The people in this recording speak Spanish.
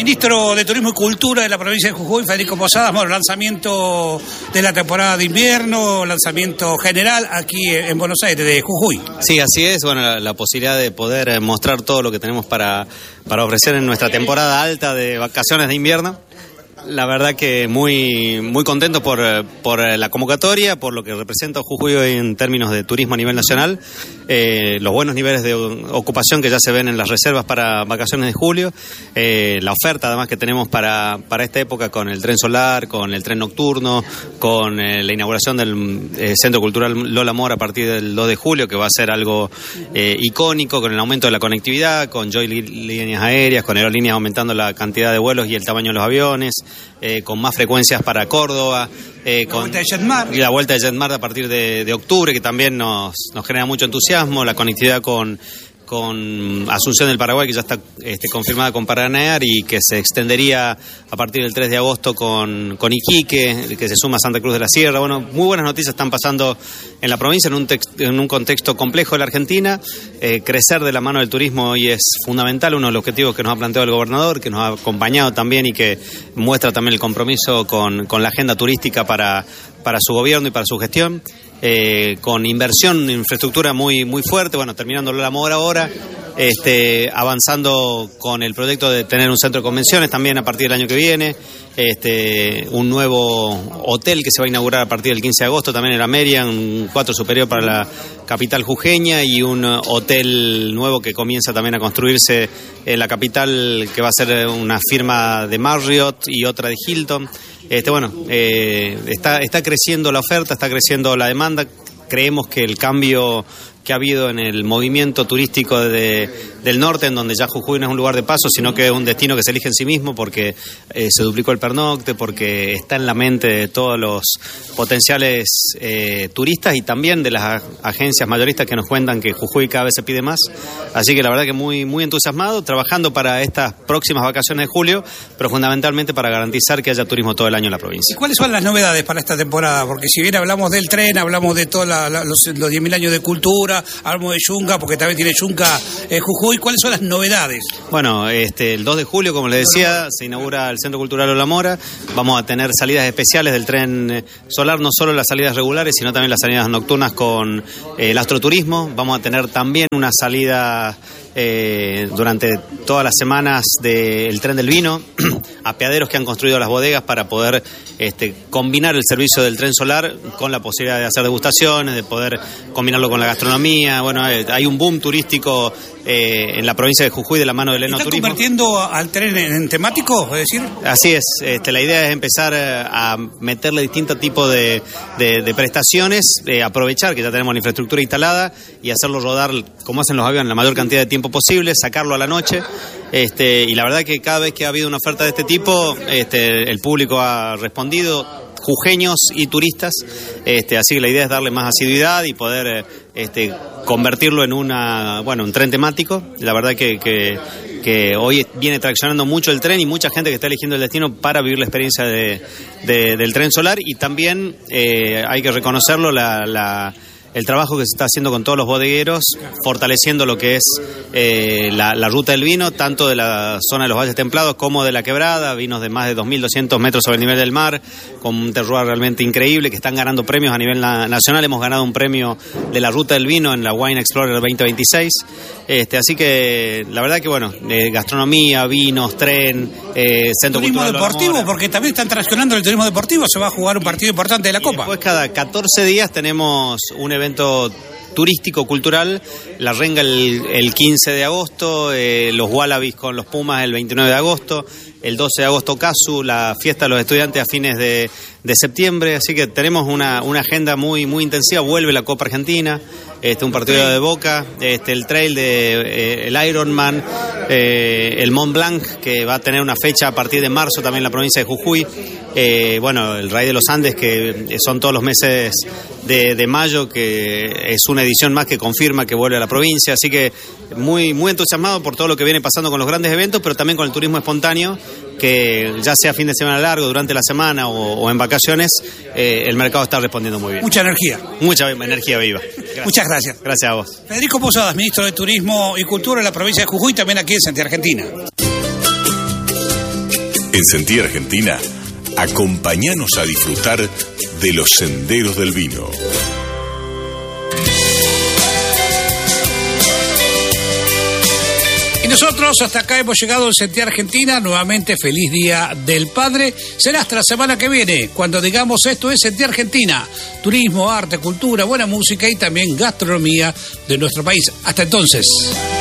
Ministro de Turismo y Cultura de la provincia de Jujuy, Federico Posadas. Bueno, lanzamiento de la temporada de invierno, lanzamiento general aquí en Buenos Aires, de Jujuy. Sí, así es. Bueno, la posibilidad de poder mostrar todo lo que tenemos para ofrecer en nuestra temporada alta de vacaciones de invierno. La verdad que muy contento por la convocatoria, por lo que representa Jujuy hoy en términos de turismo a nivel nacional, los buenos niveles de ocupación que ya se ven en las reservas para vacaciones de julio, la oferta además que tenemos para esta época con el tren solar, con el tren nocturno, con la inauguración del Centro Cultural Lola Mora a partir del 2 de julio, que va a ser algo icónico, con el aumento de la conectividad, con Joy líneas aéreas, con aerolíneas aumentando la cantidad de vuelos y el tamaño de los aviones, con más frecuencias para Córdoba, con la vuelta de JetMar a partir de octubre, que también nos genera mucho entusiasmo, la conectividad con Asunción del Paraguay, que ya está confirmada con Paranair y que se extendería a partir del 3 de agosto con Iquique, que se suma a Santa Cruz de la Sierra. Bueno, muy buenas noticias están pasando en la provincia, en un contexto complejo de la Argentina. Crecer de la mano del turismo hoy es fundamental, uno de los objetivos que nos ha planteado el gobernador, que nos ha acompañado también y que muestra también el compromiso con la agenda turística para su gobierno y para su gestión. Con inversión en infraestructura muy fuerte, bueno, terminando la Mora ahora, avanzando con el proyecto de tener un centro de convenciones también a partir del año que viene, un nuevo hotel que se va a inaugurar a partir del 15 de agosto también en la Merian, un 4 superior para la capital jujeña, y un hotel nuevo que comienza también a construirse en la capital, que va a ser una firma de Marriott y otra de Hilton. Está creciendo la oferta, está creciendo la demanda. Creemos que el cambio que ha habido en el movimiento turístico del norte, en donde ya Jujuy no es un lugar de paso, sino que es un destino que se elige en sí mismo, porque se duplicó el pernocte, porque está en la mente de todos los potenciales turistas y también de las agencias mayoristas que nos cuentan que Jujuy cada vez se pide más. Así que la verdad que muy entusiasmado, trabajando para estas próximas vacaciones de julio, pero fundamentalmente para garantizar que haya turismo todo el año en la provincia. ¿Y cuáles son las novedades para esta temporada? Porque si bien hablamos del tren, hablamos de todos los 10.000 años de cultura, hablamos de Yunga, porque también tiene Yunga Jujuy. ¿Cuáles son las novedades? Bueno, el 2 de julio, como les decía, se inaugura el Centro Cultural Lola Mora. Vamos a tener salidas especiales del tren solar, no solo las salidas regulares, sino también las salidas nocturnas con el astroturismo. Vamos a tener también una salida durante todas las semanas del tren del vino, apeaderos que han construido las bodegas para poder combinar el servicio del tren solar con la posibilidad de hacer degustaciones, de poder combinarlo con la gastronomía. Bueno, hay un boom turístico en la provincia de Jujuy de la mano del enoturismo. ¿Están convirtiendo al tren en temático, es decir? Así es. La idea es empezar a meterle distintos tipos de prestaciones, aprovechar que ya tenemos la infraestructura instalada y hacerlo rodar como hacen los aviones la mayor cantidad de tiempo posible, sacarlo a la noche. Y la verdad que cada vez que ha habido una oferta de este tipo, el público ha respondido, jujeños y turistas, así que la idea es darle más asiduidad y poder convertirlo en un tren temático. La verdad que hoy viene traccionando mucho el tren y mucha gente que está eligiendo el destino para vivir la experiencia del tren solar, y también hay que reconocerlo, el trabajo que se está haciendo con todos los bodegueros, fortaleciendo lo que es la ruta del vino, tanto de la zona de los valles templados como de la quebrada, vinos de más de 2.200 metros sobre el nivel del mar, con un terroir realmente increíble, que están ganando premios a nivel nacional. Hemos ganado un premio de la ruta del vino en la Wine Explorer 2026. Así que la verdad que gastronomía, vinos, tren, centro turismo cultural deportivo, porque también están traccionando el turismo deportivo. Se va a jugar un partido importante de la Copa. Después, cada 14 días tenemos un evento turístico, cultural. La Renga el 15 de agosto, los Wallabies con los Pumas el 29 de agosto, el 12 de agosto Casu, la fiesta de los estudiantes a fines de septiembre. Así que tenemos una agenda muy intensiva. Vuelve la Copa Argentina, un partido de Boca, el trail el Ironman, el Mont Blanc, que va a tener una fecha a partir de marzo también en la provincia de Jujuy. El Raíz de los Andes, que son todos los meses de mayo, que es una edición más que confirma que vuelve a la provincia. Así que muy entusiasmado por todo lo que viene pasando con los grandes eventos, pero también con el turismo espontáneo, que ya sea fin de semana largo, durante la semana o en vacaciones, el mercado está respondiendo muy bien. Mucha energía. Mucha energía viva. Gracias. Muchas gracias. Gracias a vos. Federico Posadas, ministro de Turismo y Cultura de la provincia de Jujuy, también aquí en Santiago, Argentina. En Sentí Argentina, acompáñanos a disfrutar de los senderos del vino. Y nosotros hasta acá hemos llegado en Sentí Argentina. Nuevamente, feliz Día del Padre. Será hasta la semana que viene, cuando digamos esto es Sentí Argentina. Turismo, arte, cultura, buena música y también gastronomía de nuestro país. Hasta entonces.